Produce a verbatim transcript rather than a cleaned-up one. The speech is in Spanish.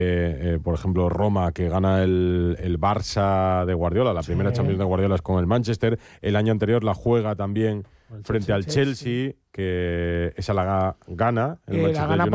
Eh, eh, por ejemplo, Roma, que gana el, el Barça de Guardiola, la Sí. primera Champions de Guardiola es con el Manchester. El año anterior la juega también El frente al Chelsea, Chelsea, que esa la ga- gana el Eh, la Manchester gana United.